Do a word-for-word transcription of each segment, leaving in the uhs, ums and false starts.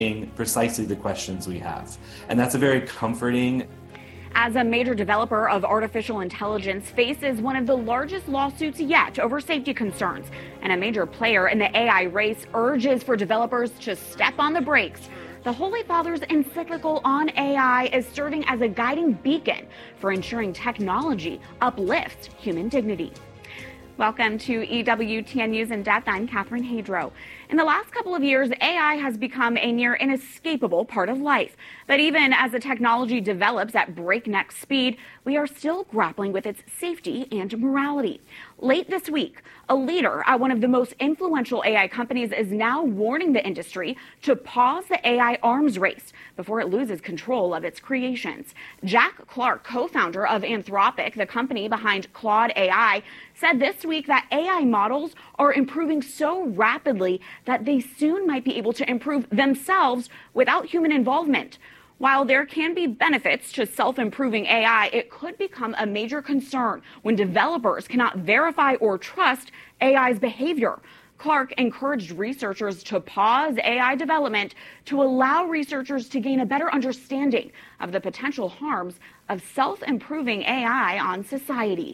precisely the questions we have. And that's a very comforting. As a major developer of artificial intelligence faces one of the largest lawsuits yet over safety concerns, and a major player in the A I race urges for developers to step on the brakes, the Holy Father's encyclical on A I is serving as a guiding beacon for ensuring technology uplifts human dignity. Welcome to E W T N News in Depth. I'm Catherine Hadro. In the last couple of years, A I has become a near inescapable part of life. But even as the technology develops at breakneck speed, we are still grappling with its safety and morality. Late this week, a leader at one of the most influential A I companies is now warning the industry to pause the A I arms race before it loses control of its creations. Jack Clark, co-founder of Anthropic, the company behind Claude A I, said this week that A I models are improving so rapidly that they soon might be able to improve themselves without human involvement. While there can be benefits to self-improving A I, it could become a major concern when developers cannot verify or trust A I's behavior. Clark encouraged researchers to pause A I development to allow researchers to gain a better understanding of the potential harms of self-improving A I on society.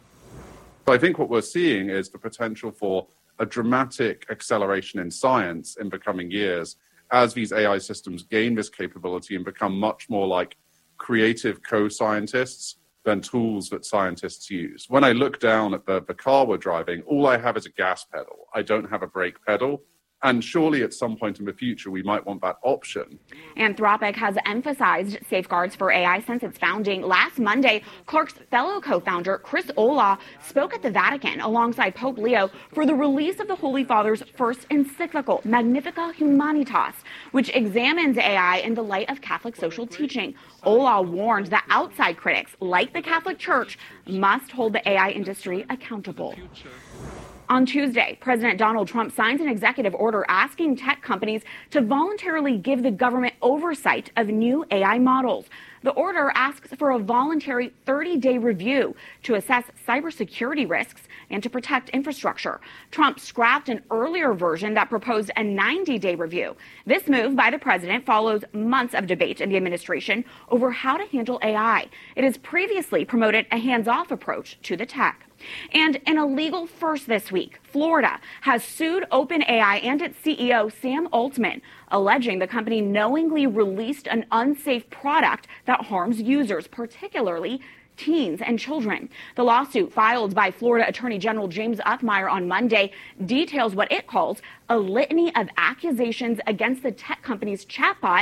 I think what we're seeing is the potential for a dramatic acceleration in science in the coming years as these A I systems gain this capability and become much more like creative co-scientists than tools that scientists use. When I look down at the, the car we're driving, all I have is a gas pedal. I don't have a brake pedal. And surely at some point in the future, we might want that option. Anthropic has emphasized safeguards for A I since its founding. Last Monday, Clark's fellow co-founder, Chris Olah, spoke at the Vatican alongside Pope Leo for the release of the Holy Father's first encyclical, Magnificat Humanitas, which examines A I in the light of Catholic social teaching. Olah warned that outside critics, like the Catholic Church, must hold the A I industry accountable. On Tuesday, President Donald Trump signs an executive order asking tech companies to voluntarily give the government oversight of new A I models. The order asks for a voluntary thirty-day review to assess cybersecurity risks and to protect infrastructure. Trump scrapped an earlier version that proposed a ninety-day review. This move by the president follows months of debate in the administration over how to handle A I. It has previously promoted a hands-off approach to the tech. And in a legal first this week, Florida has sued OpenAI and its C E O, Sam Altman, alleging the company knowingly released an unsafe product that harms users, particularly teens and children. The lawsuit filed by Florida Attorney General James Othmeier on Monday details what it calls a litany of accusations against the tech company's chatbot,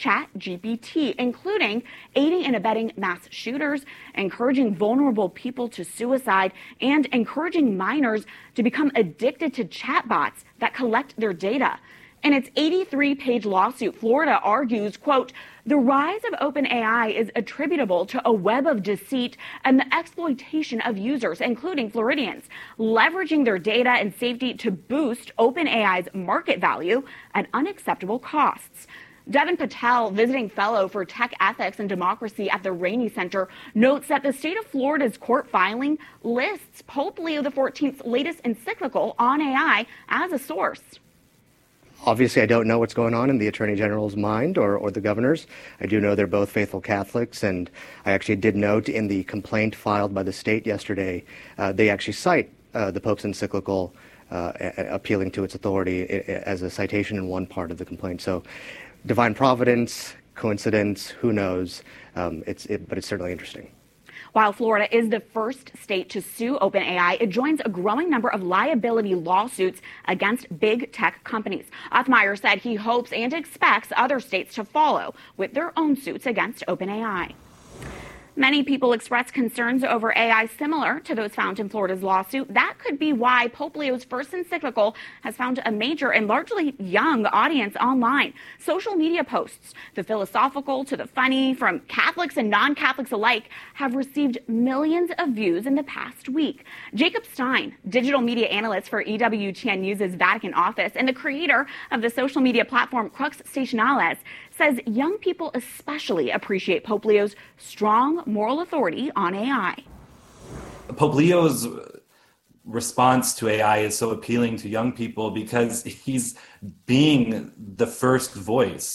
ChatGPT, including aiding and abetting mass shooters, encouraging vulnerable people to suicide, and encouraging minors to become addicted to chatbots that collect their data. In its eighty-three page lawsuit, Florida argues, quote, the rise of OpenAI is attributable to a web of deceit and the exploitation of users, including Floridians, leveraging their data and safety to boost OpenAI's market value at unacceptable costs. Devin Patel, visiting fellow for tech ethics and democracy at the Rainey Center, notes that the state of Florida's court filing lists Pope Leo the fourteenth's latest encyclical on A I as a source. Obviously, I don't know what's going on in the Attorney General's mind or, or the governor's. I do know they're both faithful Catholics, and I actually did note in the complaint filed by the state yesterday, uh, they actually cite uh, the Pope's encyclical uh, a- appealing to its authority as a citation in one part of the complaint. So divine providence, coincidence, who knows, um, it's, it, but it's certainly interesting. While Florida is the first state to sue OpenAI, it joins a growing number of liability lawsuits against big tech companies. Othmeier said he hopes and expects other states to follow with their own suits against OpenAI. Many people express concerns over A I similar to those found in Florida's lawsuit. That could be why Pope Leo's first encyclical has found a major and largely young audience online. Social media posts, the philosophical to the funny, from Catholics and non-Catholics alike, have received millions of views in the past week. Jacob Stein, digital media analyst for E W T N News' Vatican office and the creator of the social media platform Crux Stationales, says young people especially appreciate Pope Leo's strong moral authority on A I. Pope Leo's response to A I is so appealing to young people because he's being the first voice